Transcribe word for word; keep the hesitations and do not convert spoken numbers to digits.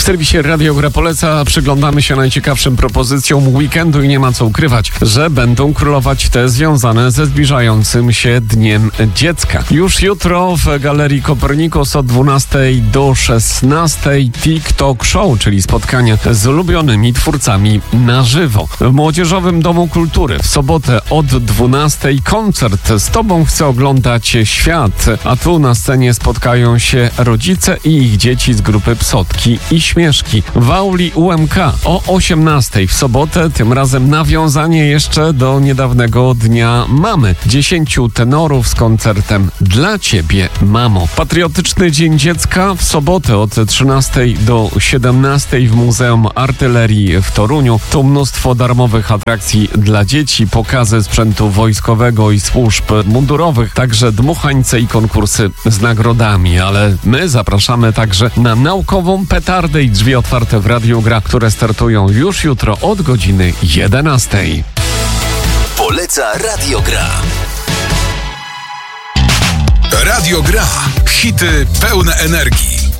W serwisie Radiogra poleca przyglądamy się najciekawszym propozycjom weekendu i nie ma co ukrywać, że będą królować te związane ze zbliżającym się Dniem Dziecka. Już jutro w Galerii Kopernikus od dwunastej do szesnastej TikTok Show, czyli spotkanie z ulubionymi twórcami na żywo. W Młodzieżowym Domu Kultury w sobotę od dwunastej koncert Z Tobą chcę oglądać świat, a tu na scenie spotkają się rodzice i ich dzieci z grupy Psotki i Śmieszki. W auli U M K o osiemnastej w sobotę, tym razem nawiązanie jeszcze do niedawnego Dnia Mamy. Dziesięciu tenorów z koncertem Dla Ciebie, Mamo. Patriotyczny Dzień Dziecka w sobotę od trzynastej do siedemnastej w Muzeum Artylerii w Toruniu. Tu mnóstwo darmowych atrakcji dla dzieci, pokazy sprzętu wojskowego i służb mundurowych, także dmuchańce i konkursy z nagrodami, ale my zapraszamy także na naukową petardę i drzwi otwarte w Radiu Gra, które startują już jutro od godziny jedenastej. Poleca Radio Gra. Radio Gra. Hity pełne energii.